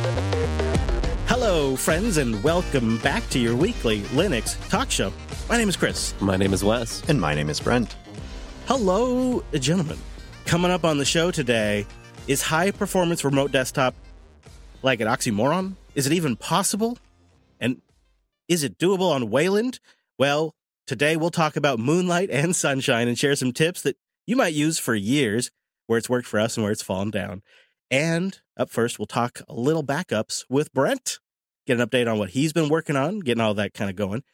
Hello, friends, and welcome back to your weekly Linux talk show. My name is Chris. My name is Wes. And my name is Brent. Hello, gentlemen. Coming up on the show today, is high-performance remote desktop like an oxymoron? Is it even possible? And is it doable on Wayland? Well, today we'll talk about Moonlight and Sunshine and share some tips that you might use for years, where it's worked for us and where it's fallen down. And up first, we'll talk a little backups with Brent, get an update on what he's been working on, getting all that kind of going.